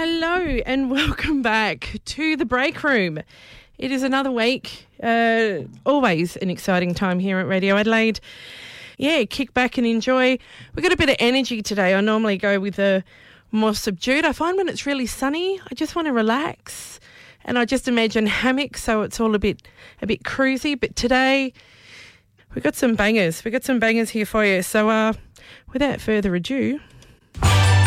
Hello and welcome back to the break room. It is another week, always an exciting time here at Radio Adelaide. Yeah, kick back and enjoy. We've got a bit of energy today. I normally go with a more subdued. I find when it's really sunny, I just want to relax and I just imagine hammocks, so it's all a bit cruisy. But today we've got some bangers. We've got some bangers here for you. So without further ado,